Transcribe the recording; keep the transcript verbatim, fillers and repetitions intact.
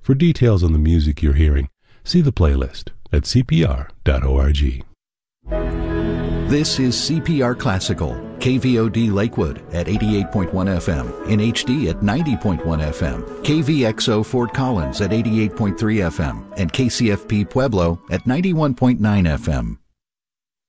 For details on the music you're hearing, see the playlist at c p r dot org. This is C P R Classical, K V O D Lakewood at eighty-eight point one F M, in H D at ninety point one F M, K V X O Fort Collins at eighty-eight point three F M, and K C F P Pueblo at ninety-one point nine F M.